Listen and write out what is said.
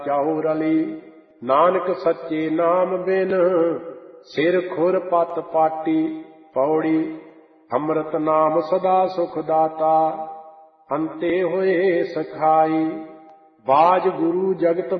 ਜਾਉ ਰਲੀ। ਨਾਨਕ ਸੱਚੇ ਨਾਮ ਬਿਨ ਸਿਰ ਖੁਰ ਪਤ ਪਾਟੀ। ਪੌੜੀ ਅੰਮ੍ਰਿਤ ਨਾਮ ਸਦਾ ਸੁਖ ਦਾਤਾ। ਅੰਤੇ ਹੋਏ ਸਖਾਈ। ਬਾਜ ਗੁਰੂ ਜਗਤ